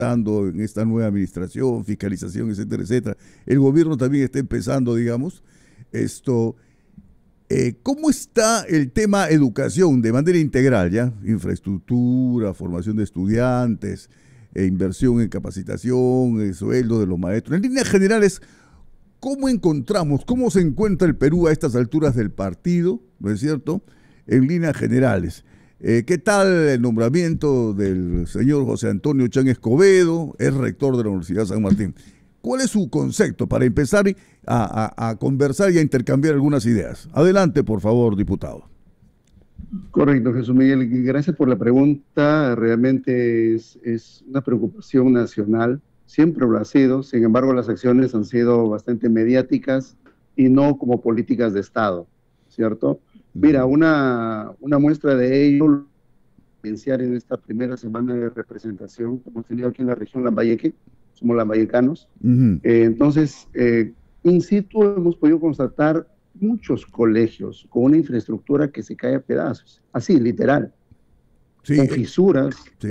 en esta nueva administración, fiscalización, etcétera, etcétera. El gobierno también está empezando, digamos, esto. ¿Cómo está el tema educación de manera integral, ya? Infraestructura, formación de estudiantes, inversión en capacitación, sueldo de los maestros. En líneas generales, ¿cómo encontramos, cómo se encuentra el Perú a estas alturas del partido, ¿no es cierto? En líneas generales. ¿Qué tal el nombramiento del señor José Antonio Chang Escobedo? Es rector de la Universidad San Martín. ¿Cuál es su concepto para empezar a conversar y a intercambiar algunas ideas? Adelante, por favor, diputado. Correcto, Jesús Miguel. Gracias por la pregunta. Realmente es una preocupación nacional. Siempre lo ha sido. Sin embargo, las acciones han sido bastante mediáticas y no como políticas de Estado, ¿cierto? Mira, una muestra de ello evidenciar en esta primera semana de representación que hemos tenido aquí en la región Lambayeque, somos lambayecanos. Entonces, in situ hemos podido constatar muchos colegios con una infraestructura que se cae a pedazos, así, literal, sí, con fisuras sí,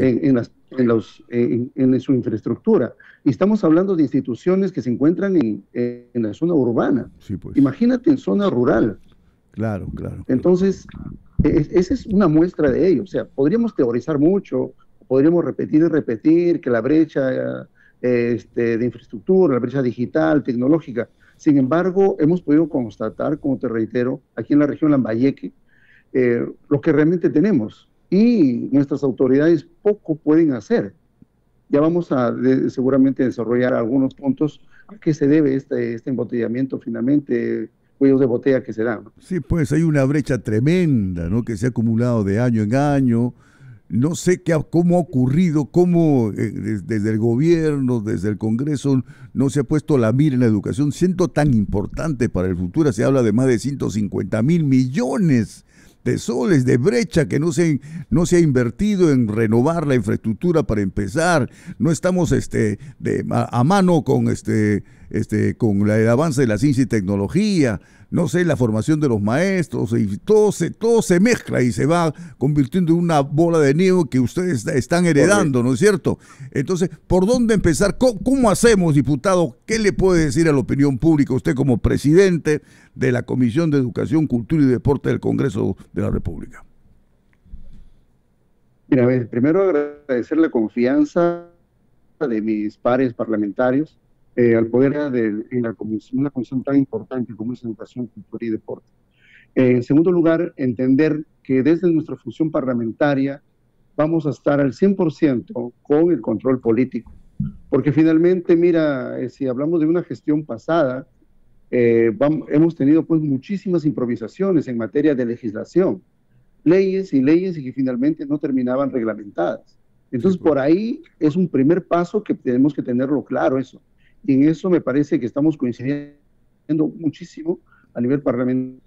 en su infraestructura. Y estamos hablando de instituciones que se encuentran en la zona urbana. Sí, pues. Imagínate en zona rural. Claro, claro. Entonces, esa es una muestra de ello. O sea, podríamos teorizar mucho, podríamos repetir y repetir que la brecha de infraestructura, la brecha digital, tecnológica. Sin embargo, hemos podido constatar, como te reitero, aquí en la región Lambayeque, lo que realmente tenemos. Y nuestras autoridades poco pueden hacer. Ya vamos a seguramente desarrollar algunos puntos a qué se debe este embotellamiento finalmente, cuellos de botella que se dan, ¿no? Sí, pues hay una brecha tremenda, ¿no? Que se ha acumulado de año en año. No sé cómo ha ocurrido, cómo desde el gobierno, desde el Congreso, no se ha puesto la mira en la educación, siendo tan importante para el futuro. Se habla de más de 150.000 millones de soles de brecha que no se ha invertido en renovar la infraestructura para empezar. No estamos a mano con con el avance de la ciencia y tecnología, no sé, la formación de los maestros, y todo se mezcla y se va convirtiendo en una bola de nieve que ustedes están heredando, ¿no es cierto? Entonces, ¿por dónde empezar? ¿Cómo hacemos, diputado? ¿Qué le puede decir a la opinión pública usted como presidente de la Comisión de Educación, Cultura y Deporte del Congreso de la República? Mira, primero agradecer la confianza de mis pares parlamentarios al poder en una comisión tan importante como es Educación, Cultura y Deporte. En segundo lugar, entender que desde nuestra función parlamentaria vamos a estar al 100% con el control político, porque finalmente, mira, si hablamos de una gestión pasada, hemos tenido pues muchísimas improvisaciones en materia de legislación, leyes y que finalmente no terminaban reglamentadas. Entonces, sí, pues, por ahí es un primer paso que tenemos que tenerlo claro eso. Y en eso me parece que estamos coincidiendo muchísimo a nivel parlamentario.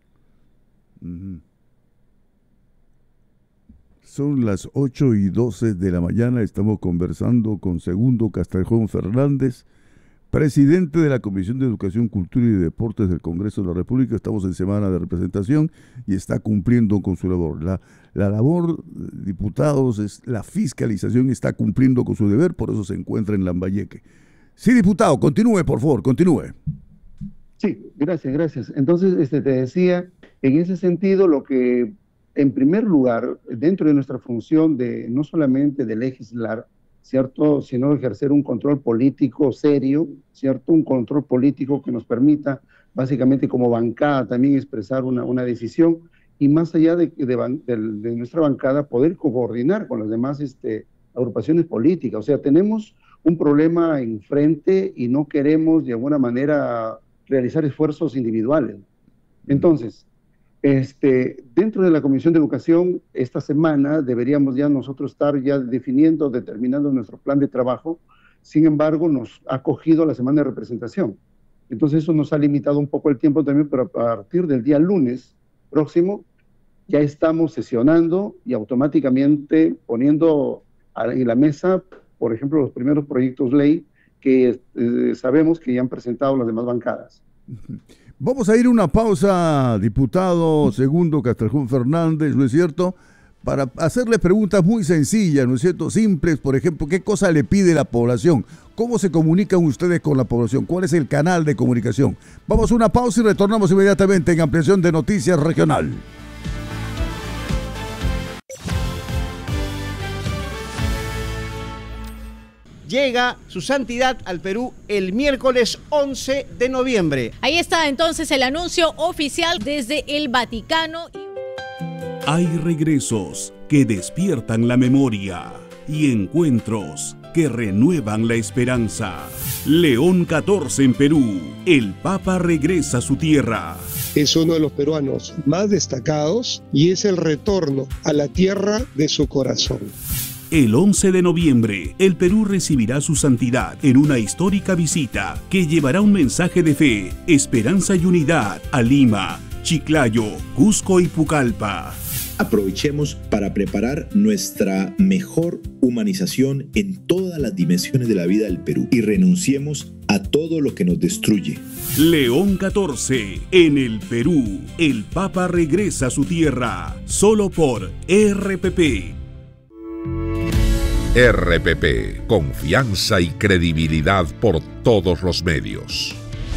Son las 8:12 de la mañana, estamos conversando con Segundo Castrejón Fernández, presidente de la Comisión de Educación, Cultura y Deportes del Congreso de la República. Estamos en semana de representación y está cumpliendo con su labor. La labor, diputados, es la fiscalización, está cumpliendo con su deber, por eso se encuentra en Lambayeque. Sí, diputado, continúe, por favor, continúe. Sí, gracias. Entonces, te decía, en ese sentido, lo que, en primer lugar, dentro de nuestra función de no solamente de legislar, ¿cierto?, sino ejercer un control político serio, ¿cierto?, un control político que nos permita, básicamente como bancada, también expresar una decisión, y más allá de nuestra bancada, poder coordinar con las demás agrupaciones políticas. O sea, tenemos un problema enfrente y no queremos de alguna manera realizar esfuerzos individuales. Entonces, dentro de la Comisión de Educación, esta semana deberíamos ya nosotros estar ya determinando nuestro plan de trabajo. Sin embargo, nos ha cogido la semana de representación. Entonces, eso nos ha limitado un poco el tiempo también, pero a partir del día lunes próximo, ya estamos sesionando y automáticamente poniendo en la mesa, por ejemplo, los primeros proyectos ley que sabemos que ya han presentado las demás bancadas. Vamos a ir a una pausa, diputado Segundo Castrejón Fernández, ¿no es cierto?, para hacerle preguntas muy sencillas, ¿no es cierto? Simples, por ejemplo, ¿qué cosa le pide la población? ¿Cómo se comunican ustedes con la población? ¿Cuál es el canal de comunicación? Vamos a una pausa y retornamos inmediatamente en Ampliación de Noticias Regional. Llega su santidad al Perú el miércoles 11 de noviembre. Ahí está entonces el anuncio oficial desde el Vaticano. Hay regresos que despiertan la memoria y encuentros que renuevan la esperanza. León XIV en Perú. El Papa regresa a su tierra. Es uno de los peruanos más destacados y es el retorno a la tierra de su corazón. El 11 de noviembre, el Perú recibirá a su santidad en una histórica visita que llevará un mensaje de fe, esperanza y unidad a Lima, Chiclayo, Cusco y Pucallpa. Aprovechemos para preparar nuestra mejor humanización en todas las dimensiones de la vida del Perú y renunciemos a todo lo que nos destruye. León XIV en el Perú. El Papa regresa a su tierra, solo por RPP. RPP, confianza y credibilidad por todos los medios.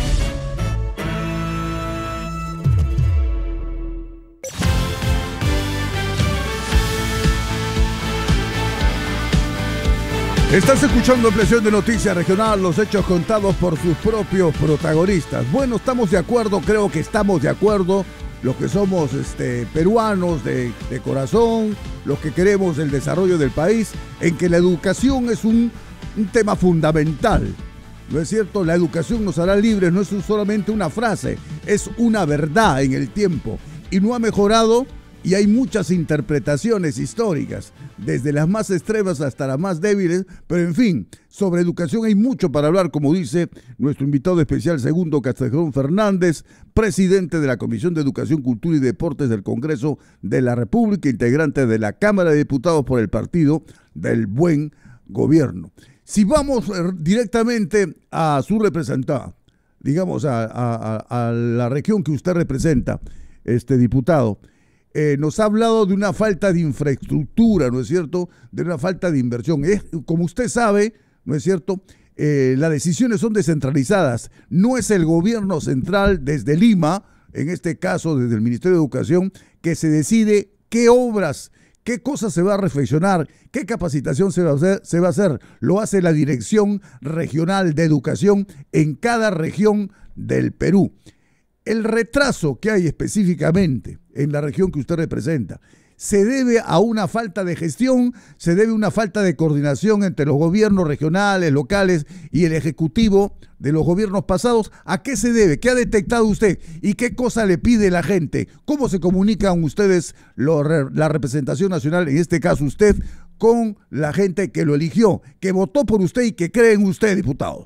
Estás escuchando Ampliación de Noticias Regional, los hechos contados por sus propios protagonistas. Bueno, estamos de acuerdo, creo que estamos de acuerdo, los que somos peruanos de corazón, los que queremos el desarrollo del país, en que la educación es un tema fundamental. ¿No es cierto? La educación nos hará libres, no es solamente una frase, es una verdad en el tiempo. Y no ha mejorado y hay muchas interpretaciones históricas, desde las más extremas hasta las más débiles, pero en fin, sobre educación hay mucho para hablar, como dice nuestro invitado especial Segundo Castrejón Fernández, presidente de la Comisión de Educación, Cultura y Deportes del Congreso de la República, integrante de la Cámara de Diputados por el Partido del Buen Gobierno. Si vamos directamente a su representante, digamos a la región que usted representa, diputado, nos ha hablado de una falta de infraestructura, ¿no es cierto?, de una falta de inversión. Como usted sabe, ¿no es cierto?, las decisiones son descentralizadas. No es el gobierno central desde Lima, en este caso desde el Ministerio de Educación, que se decide qué obras, qué cosas se va a reflexionar, qué capacitación se va a hacer. Lo hace la Dirección Regional de Educación en cada región del Perú. El retraso que hay específicamente en la región que usted representa, ¿se debe a una falta de gestión? ¿Se debe a una falta de coordinación entre los gobiernos regionales, locales y el ejecutivo de los gobiernos pasados? ¿A qué se debe? ¿Qué ha detectado usted? ¿Y qué cosa le pide la gente? ¿Cómo se comunican ustedes, la representación nacional, en este caso usted, con la gente que lo eligió, que votó por usted y que cree en usted, diputado?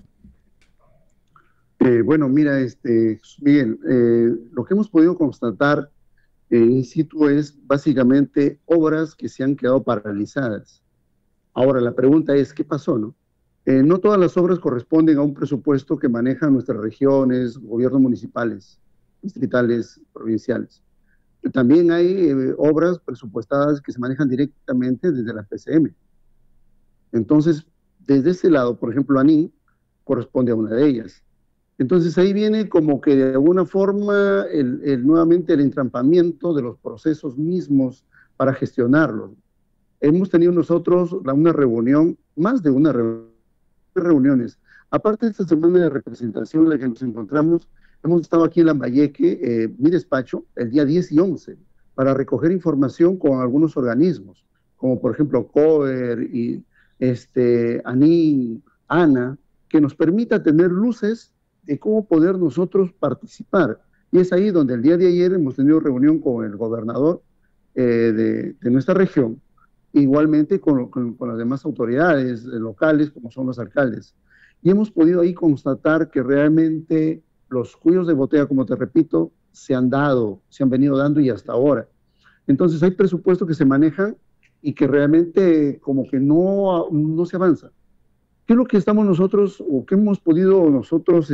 Bueno, mira, Miguel, lo que hemos podido constatar in situ es básicamente obras que se han quedado paralizadas. Ahora, la pregunta es, ¿qué pasó, no? No todas las obras corresponden a un presupuesto que manejan nuestras regiones, gobiernos municipales, distritales, provinciales. También hay obras presupuestadas que se manejan directamente desde la PCM. Entonces, desde ese lado, por ejemplo, ANIN corresponde a una de ellas. Entonces ahí viene como que de alguna forma nuevamente el entrampamiento de los procesos mismos para gestionarlos. Hemos tenido nosotros una reunión, más de una reuniones. Aparte de esta semana de representación en la que nos encontramos, hemos estado aquí en Lambayeque, mi despacho, el día 10 y 11, para recoger información con algunos organismos, como por ejemplo COER y ANIN, ANA, que nos permita tener luces de cómo poder nosotros participar. Y es ahí donde el día de ayer hemos tenido reunión con el gobernador de nuestra región, igualmente con las demás autoridades locales, como son los alcaldes. Y hemos podido ahí constatar que realmente los cuellos de botella, como te repito, se han venido dando y hasta ahora. Entonces hay presupuestos que se manejan y que realmente como que no se avanza. ¿Qué es lo que estamos nosotros, o qué hemos podido nosotros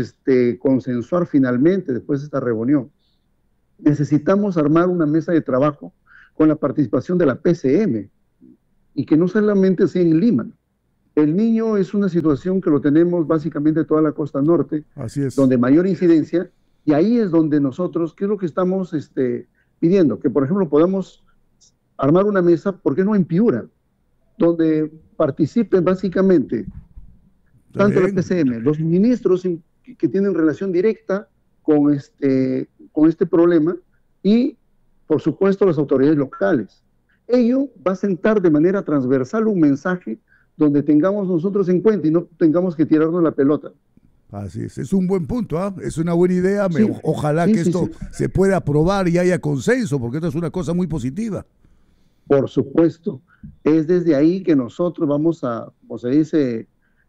consensuar finalmente después de esta reunión? Necesitamos armar una mesa de trabajo con la participación de la PCM, y que no solamente sea en Lima. El Niño es una situación que lo tenemos básicamente en toda la costa norte, Así es. donde mayor incidencia, y ahí es donde nosotros, ¿qué es lo que estamos pidiendo? Que, por ejemplo, podamos armar una mesa, ¿por qué no en Piura? Donde participen básicamente tanto la PCM, los ministros que tienen relación directa con este problema y, por supuesto, las autoridades locales. Ello va a sentar de manera transversal un mensaje donde tengamos nosotros en cuenta y no tengamos que tirarnos la pelota. Así es un buen punto, ¿ah? Es una buena idea, Sí, ojalá sí, que sí, esto sí. se pueda aprobar y haya consenso, porque esto es una cosa muy positiva. Por supuesto, es desde ahí que nosotros vamos a, como se dice,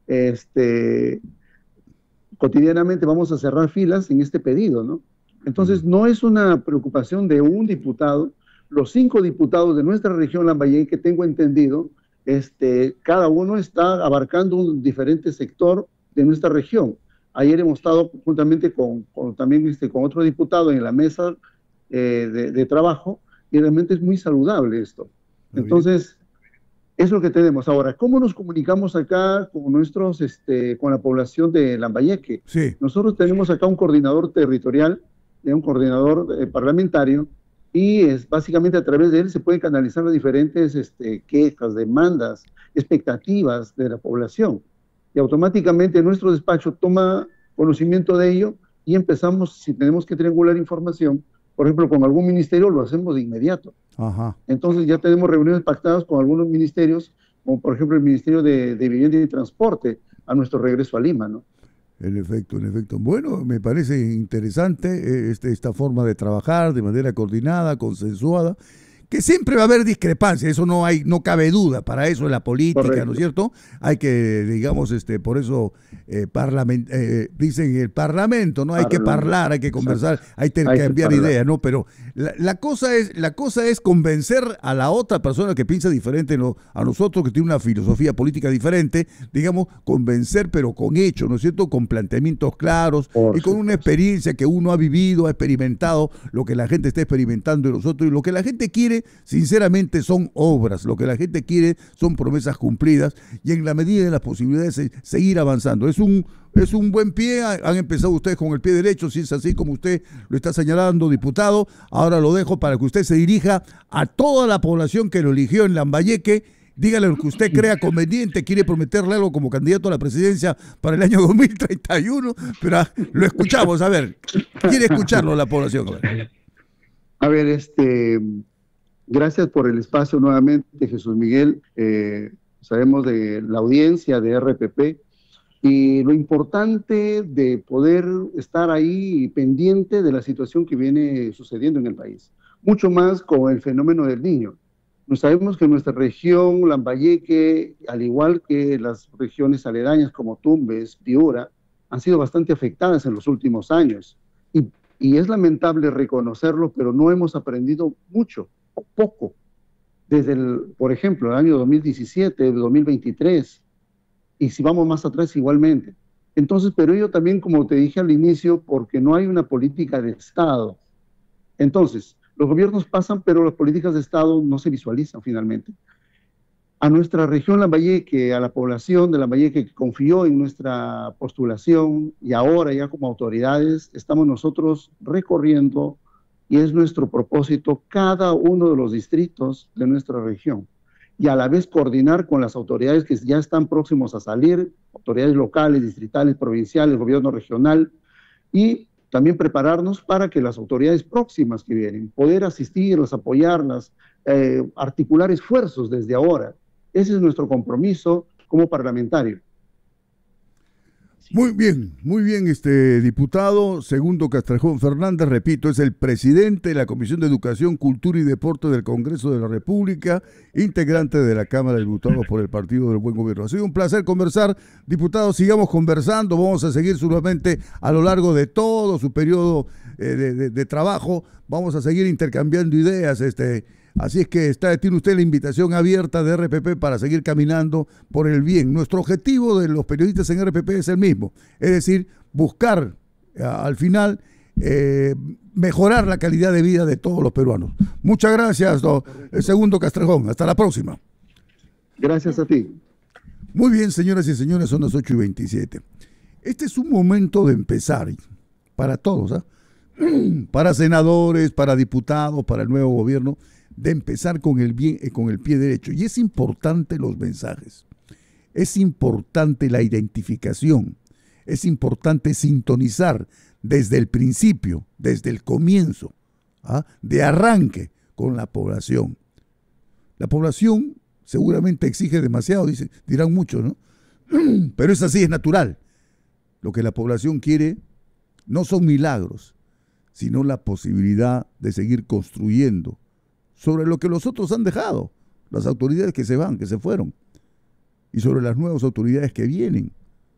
cotidianamente vamos a cerrar filas en este pedido, ¿no? Entonces, no es una preocupación de un diputado. Los 5 diputados de nuestra región Lambayeque, tengo entendido, cada uno está abarcando un diferente sector de nuestra región. Ayer hemos estado juntamente con otro diputado en la mesa de trabajo, y realmente es muy saludable esto. Entonces, es lo que tenemos. Ahora, ¿cómo nos comunicamos acá con con la población de Lambayeque? Sí. Nosotros tenemos acá un coordinador territorial, un coordinador parlamentario, y básicamente a través de él se pueden canalizar las diferentes quejas, demandas, expectativas de la población. Y automáticamente nuestro despacho toma conocimiento de ello y empezamos, si tenemos que triangular información, por ejemplo, con algún ministerio, lo hacemos de inmediato. Ajá. Entonces ya tenemos reuniones pactadas con algunos ministerios, como por ejemplo el Ministerio de Vivienda y Transporte, a nuestro regreso a Lima, ¿no? En efecto, en efecto. Bueno, me parece interesante esta forma de trabajar de manera coordinada, consensuada, que siempre va a haber discrepancias, eso no cabe duda, para eso es la política, Correcto. ¿no es cierto? Hay que, digamos, por eso dicen el parlamento, ¿no? Hay que hablar, hay que conversar, hay que cambiar ideas, ¿no? Pero la cosa es convencer a la otra persona que piensa diferente a nosotros, que tiene una filosofía política diferente, digamos, convencer, pero con hechos, ¿no es cierto? Con planteamientos claros y con una experiencia que uno ha vivido, ha experimentado, lo que la gente está experimentando de nosotros, y lo que la gente quiere, sinceramente, son obras. Lo que la gente quiere son promesas cumplidas, y en la medida de las posibilidades seguir avanzando. Es un buen pie. Han empezado ustedes con el pie derecho, si es así como usted lo está señalando, diputado. Ahora lo dejo para que usted se dirija a toda la población que lo eligió en Lambayeque. Dígale lo que usted crea conveniente. Quiere prometerle algo como candidato a la presidencia para el año 2031, pero lo escuchamos. A ver, quiere escucharlo la población. A ver, gracias por el espacio nuevamente, Jesús Miguel. Sabemos de la audiencia de RPP y lo importante de poder estar ahí pendiente de la situación que viene sucediendo en el país. Mucho más con el fenómeno del Niño. Sabemos que nuestra región, Lambayeque, al igual que las regiones aledañas como Tumbes, Piura, han sido bastante afectadas en los últimos años. Y es lamentable reconocerlo, pero no hemos aprendido mucho, o poco, desde por ejemplo, el año 2017, 2023, y si vamos más atrás igualmente. Entonces, pero ello también, como te dije al inicio, porque no hay una política de Estado. Entonces, los gobiernos pasan, pero las políticas de Estado no se visualizan finalmente. A nuestra región Lambayeque, a la población de Lambayeque que confió en nuestra postulación, y ahora ya como autoridades estamos nosotros recorriendo, y es nuestro propósito, cada uno de los distritos de nuestra región, y a la vez coordinar con las autoridades que ya están próximos a salir, autoridades locales, distritales, provinciales, gobierno regional, y también prepararnos para que las autoridades próximas que vienen, poder asistirlas, apoyarlas, articular esfuerzos desde ahora. Ese es nuestro compromiso como parlamentario. Muy bien, diputado Segundo Castrejón Fernández, repito, es el presidente de la Comisión de Educación, Cultura y Deporte del Congreso de la República, integrante de la Cámara de Diputados por el Partido del Buen Gobierno. Ha sido un placer conversar, diputado, sigamos conversando, vamos a seguir seguramente a lo largo de todo su periodo de trabajo, vamos a seguir intercambiando ideas, así es que tiene usted la invitación abierta de RPP para seguir caminando por el bien. Nuestro objetivo de los periodistas en RPP es el mismo, es decir, buscar al final mejorar la calidad de vida de todos los peruanos. Muchas gracias, Segundo Castrejón. Hasta la próxima. Gracias a ti. Muy bien, señoras y señores, son las 8:27. Este es un momento de empezar para todos, ¿eh? Para senadores, para diputados, para el nuevo gobierno, de empezar con el pie derecho. Y es importante los mensajes, es importante la identificación, es importante sintonizar desde el principio, desde el comienzo, de arranque con la población. La población seguramente exige demasiado, dirán muchos, ¿no? Pero es así, es natural. Lo que la población quiere no son milagros, sino la posibilidad de seguir construyendo sobre lo que los otros han dejado, las autoridades que se van, que se fueron, y sobre las nuevas autoridades que vienen.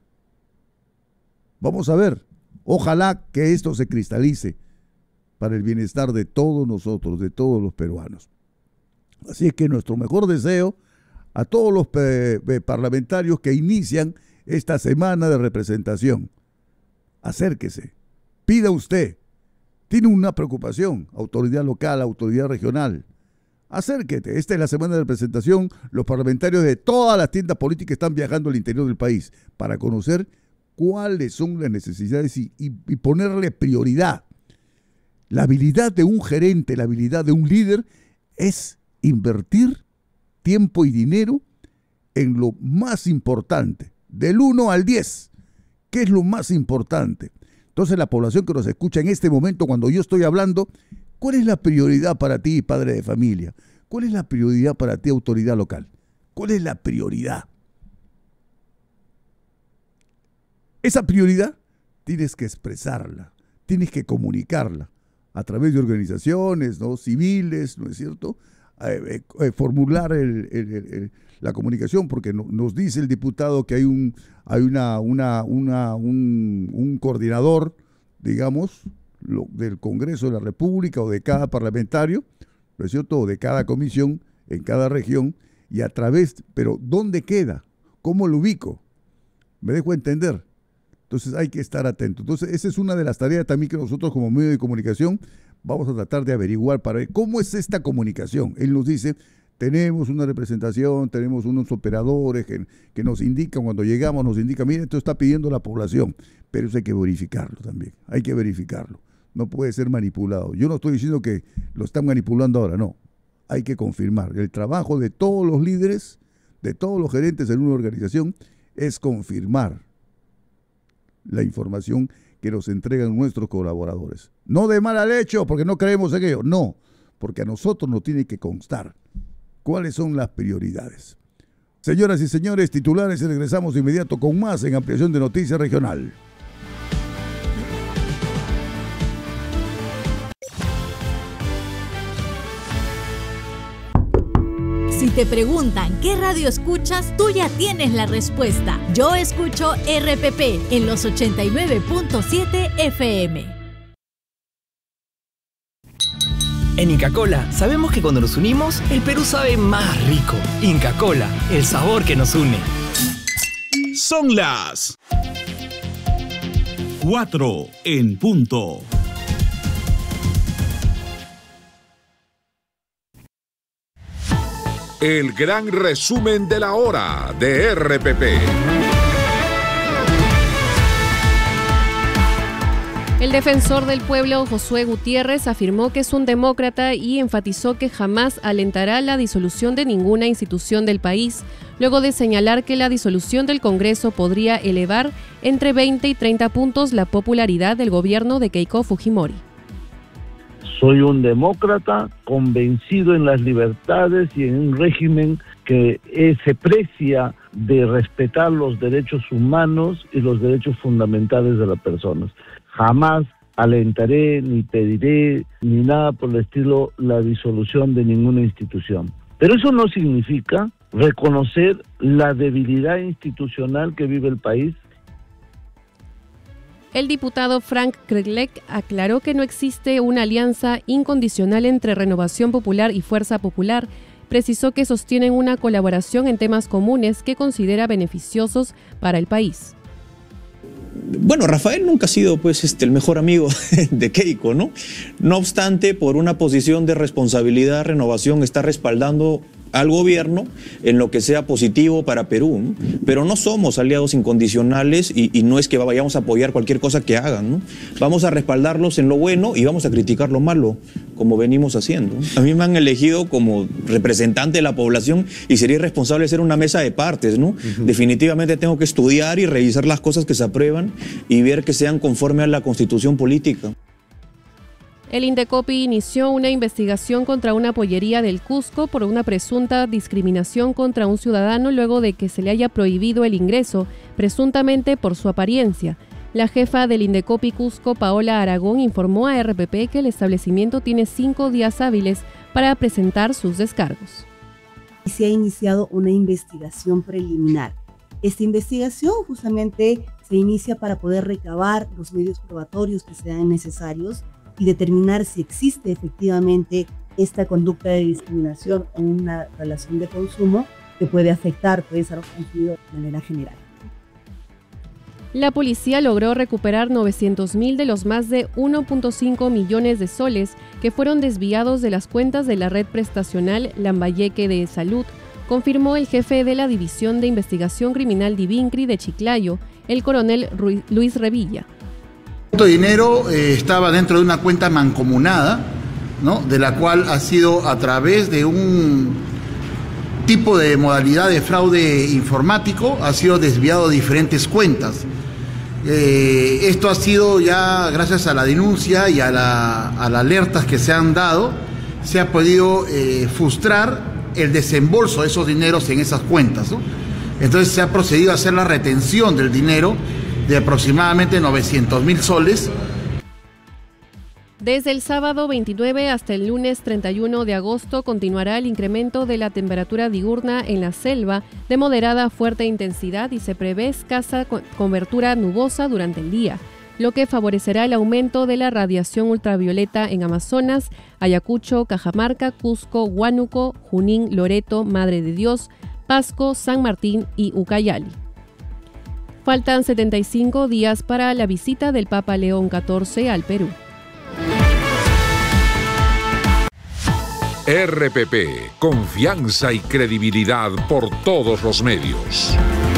Vamos a ver, ojalá que esto se cristalice para el bienestar de todos nosotros, de todos los peruanos. Así es que nuestro mejor deseo a todos los parlamentarios que inician esta semana de representación. Acérquese, pida usted, tiene una preocupación, autoridad local, autoridad regional. Acérquete, esta es la semana de representación, los parlamentarios de todas las tiendas políticas están viajando al interior del país para conocer cuáles son las necesidades y ponerle prioridad. La habilidad de un gerente, la habilidad de un líder es invertir tiempo y dinero en lo más importante, del 1 al 10, ¿qué es lo más importante? Entonces la población que nos escucha en este momento, cuando yo estoy hablando, ¿cuál es la prioridad para ti, padre de familia? ¿Cuál es la prioridad para ti, autoridad local? ¿Cuál es la prioridad? Esa prioridad tienes que expresarla, tienes que comunicarla a través de organizaciones, ¿no?, civiles, ¿no es cierto? Formular la comunicación, porque nos dice el diputado que hay un coordinador, digamos, del Congreso de la República o de cada parlamentario, ¿no es cierto?, o de cada comisión en cada región, y a través, pero ¿dónde queda? ¿Cómo lo ubico? ¿Me dejo entender? Entonces hay que estar atento. Entonces esa es una de las tareas también que nosotros como medio de comunicación vamos a tratar de averiguar para ver cómo es esta comunicación. Él nos dice, tenemos una representación, tenemos unos operadores que nos indican, cuando llegamos nos indican, mire, esto está pidiendo la población, pero eso hay que verificarlo también, hay que verificarlo. No puede ser manipulado. Yo no estoy diciendo que lo están manipulando ahora, no. Hay que confirmar. El trabajo de todos los líderes, de todos los gerentes en una organización, es confirmar la información que nos entregan nuestros colaboradores. No de mala leche, porque no creemos en ello, no, porque a nosotros nos tiene que constar cuáles son las prioridades. Señoras y señores, titulares, y regresamos de inmediato con más en Ampliación de Noticias Regional. Si te preguntan qué radio escuchas, tú ya tienes la respuesta. Yo escucho RPP en los 89.7 FM. En Inca Kola sabemos que cuando nos unimos, el Perú sabe más rico. Inca Kola, el sabor que nos une. Son las 4 en punto. El gran resumen de la hora de RPP. El defensor del pueblo, Josué Gutiérrez, afirmó que es un demócrata y enfatizó que jamás alentará la disolución de ninguna institución del país, luego de señalar que la disolución del Congreso podría elevar entre 20 y 30 puntos la popularidad del gobierno de Keiko Fujimori. Soy un demócrata convencido en las libertades y en un régimen que se precia de respetar los derechos humanos y los derechos fundamentales de las personas. Jamás alentaré, ni pediré, ni nada por el estilo, la disolución de ninguna institución. Pero eso no significa reconocer la debilidad institucional que vive el país. El diputado Frank Kreglek aclaró que no existe una alianza incondicional entre Renovación Popular y Fuerza Popular. Precisó que sostienen una colaboración en temas comunes que considera beneficiosos para el país. Bueno, Rafael nunca ha sido pues, el mejor amigo de Keiko, ¿no? No obstante, por una posición de responsabilidad, Renovación está respaldando al gobierno en lo que sea positivo para Perú, ¿no? Pero no somos aliados incondicionales y no es que vayamos a apoyar cualquier cosa que hagan, ¿no? Vamos a respaldarlos en lo bueno y vamos a criticar lo malo, como venimos haciendo. A mí me han elegido como representante de la población y sería irresponsable ser una mesa de partes, ¿no? Definitivamente tengo que estudiar y revisar las cosas que se aprueban y ver que sean conforme a la Constitución política. El Indecopi inició una investigación contra una pollería del Cusco por una presunta discriminación contra un ciudadano luego de que se le haya prohibido el ingreso, presuntamente por su apariencia. La jefa del Indecopi Cusco, Paola Aragón, informó a RPP que el establecimiento tiene 5 días hábiles para presentar sus descargos. Se ha iniciado una investigación preliminar. Esta investigación justamente se inicia para poder recabar los medios probatorios que sean necesarios y determinar si existe efectivamente esta conducta de discriminación o una relación de consumo que puede afectar pues, a los consumidores de manera general. La policía logró recuperar 900.000 de los más de 1.5 millones de soles que fueron desviados de las cuentas de la red prestacional Lambayeque de Salud, confirmó el jefe de la División de Investigación Criminal Divincri de Chiclayo, el coronel Luis Revilla. Este dinero estaba dentro de una cuenta mancomunada, ¿no? De la cual ha sido a través de un tipo de modalidad de fraude informático, ha sido desviado a diferentes cuentas. Esto ha sido ya gracias a la denuncia y a las alertas que se han dado, se ha podido frustrar el desembolso de esos dineros en esas cuentas, ¿no? Entonces se ha procedido a hacer la retención del dinero de aproximadamente 900.000 soles. Desde el sábado 29 hasta el lunes 31 de agosto continuará el incremento de la temperatura diurna en la selva de moderada a fuerte intensidad y se prevé escasa cobertura nubosa durante el día, lo que favorecerá el aumento de la radiación ultravioleta en Amazonas, Ayacucho, Cajamarca, Cusco, Huánuco, Junín, Loreto, Madre de Dios, Pasco, San Martín y Ucayali. Faltan 75 días para la visita del Papa León XIV al Perú. RPP, confianza y credibilidad por todos los medios.